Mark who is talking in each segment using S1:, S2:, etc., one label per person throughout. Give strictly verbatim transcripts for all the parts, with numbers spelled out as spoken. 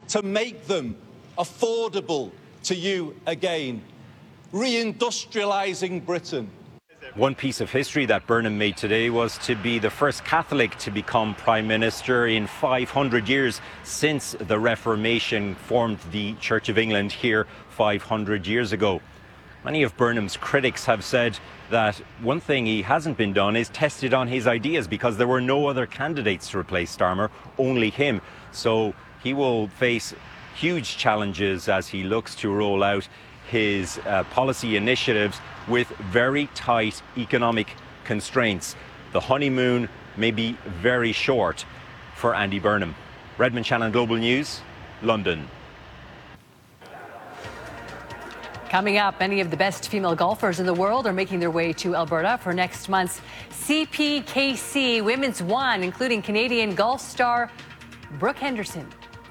S1: to make them affordable to you again, reindustrialising Britain.
S2: One piece of history that Burnham made today was to be the first Catholic to become Prime Minister in five hundred years since the Reformation formed the Church of England here five hundred years ago. Many of Burnham's critics have said that one thing he hasn't been done is tested on his ideas, because there were no other candidates to replace Starmer, only him. So he will face huge challenges as he looks to roll out his uh, policy initiatives with very tight economic constraints. The honeymoon may be very short for Andy Burnham. Redmond Shannon, Global News, London.
S3: Coming up, many of the best female golfers in the world are making their way to Alberta for next month's C P K C Women's One, including Canadian golf star Brooke Henderson.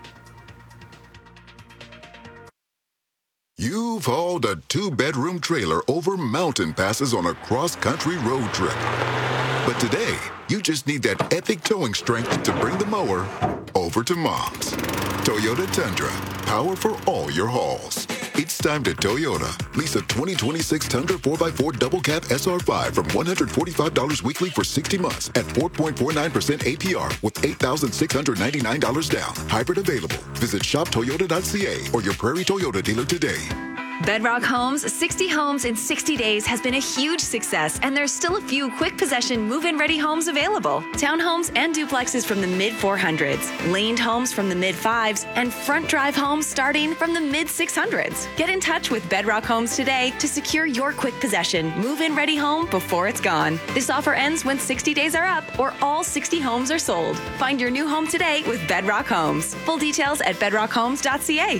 S4: You've hauled a two-bedroom trailer over mountain passes on a cross-country road trip. But today, you just need that epic towing strength to bring the mower over to Mom's. Toyota Tundra, power for all your hauls. It's time to Toyota. Lease a twenty twenty-six Tundra four by four Double Cab S R five from one hundred forty-five dollars weekly for sixty months at four point four nine percent A P R with eight thousand six hundred ninety-nine dollars down. Hybrid available. Visit shop toyota dot c a or your Prairie Toyota dealer today.
S5: Bedrock Homes, sixty homes in sixty days has been a huge success, and there's still a few quick possession move-in ready homes available. Townhomes and duplexes from the mid four hundreds, laned homes from the mid fives, and front drive homes starting from the mid six hundreds. Get in touch with Bedrock Homes today to secure your quick possession move-in ready home before it's gone. This offer ends when sixty days are up or all sixty homes are sold. Find your new home today with Bedrock Homes. Full details at bedrock homes dot c a.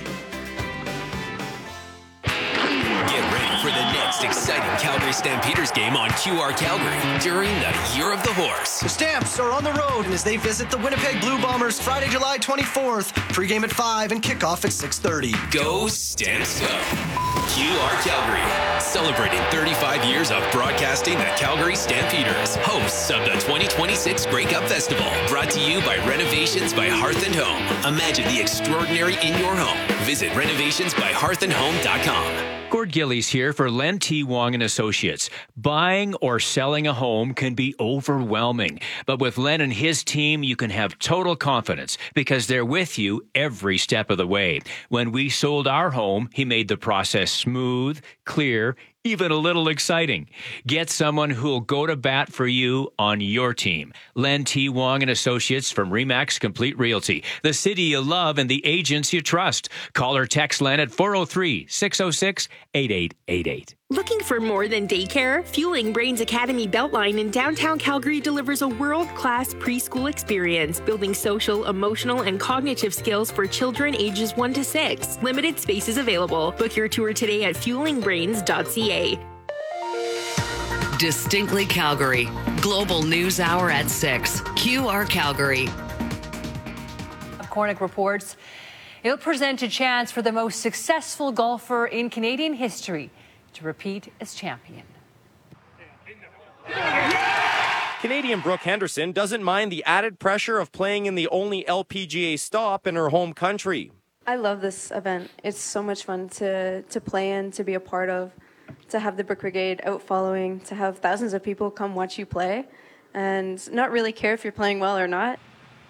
S6: Get ready for the next exciting Calgary Stampeders game on Q R Calgary during the Year of the Horse.
S7: The Stamps are on the road as they visit the Winnipeg Blue Bombers Friday, July twenty-fourth. Pre-game at five and kickoff at six thirty.
S6: Go Stamps Go! Q R Calgary, celebrating thirty-five years of broadcasting the Calgary Stampeders, hosts of the twenty twenty-six Grey Cup Festival, brought to you by Renovations by Hearth and Home. Imagine the extraordinary in your home. Visit renovations by hearth and home dot com.
S8: Gord Gillies here for Len T. Wong and Associates. Buying or selling a home can be overwhelming, but with Len and his team, you can have total confidence because they're with you every step of the way. When we sold our home, he made the process smooth, clear, even a little exciting. Get someone who'll go to bat for you on your team. Len T. Wong and Associates from Remax Complete Realty, the city you love and the agents you trust. Call or text Len at four oh three, six oh six, eight eight eight eight.
S9: Looking for more than daycare? Fueling Brains Academy Beltline in downtown Calgary delivers a world-class preschool experience, building social, emotional, and cognitive skills for children ages one to six. Limited spaces available. Book your tour today at fueling brains dot c a.
S10: Distinctly Calgary. Global News Hour at six. Q R Calgary.
S3: Cornick reports it'll present a chance for the most successful golfer in Canadian history to repeat as champion.
S11: Canadian Brooke Henderson doesn't mind the added pressure of playing in the only L P G A stop in her home country.
S12: I love this event. It's so much fun to, to play in, to be a part of, to have the Brick Brigade out following, to have thousands of people come watch you play, and not really care if you're playing well or not.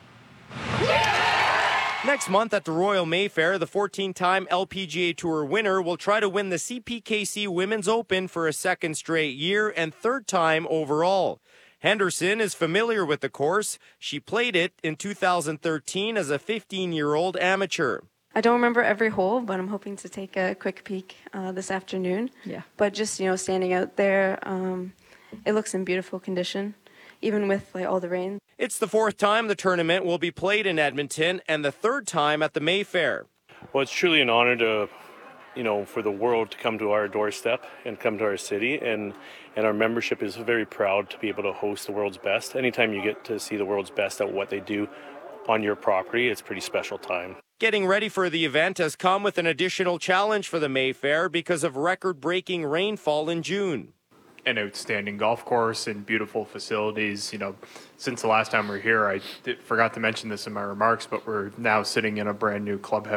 S11: Next month at the Royal Mayfair, the fourteen-time L P G A Tour winner will try to win the C P K C Women's Open for a second straight year and third time overall. Henderson is familiar with the course. She played it in two thousand thirteen as a fifteen-year-old amateur.
S12: I don't remember every hole, but I'm hoping to take a quick peek uh, this afternoon.
S3: Yeah.
S12: But just, you know, standing out there, um, it looks in beautiful condition, even with like all the rain.
S11: It's the fourth time the tournament will be played in Edmonton and the third time at the Mayfair.
S13: Well, it's truly an honor to, you know, for the world to come to our doorstep and come to our city, and and our membership is very proud to be able to host the world's best. Anytime you get to see the world's best at what they do on your property, it's a pretty special time.
S11: Getting ready for the event has come with an additional challenge for the Mayfair because of record-breaking rainfall in June.
S14: An outstanding golf course and beautiful facilities. You know, since the last time we were here, I did, forgot to mention this in my remarks, but we're now sitting in a brand new clubhouse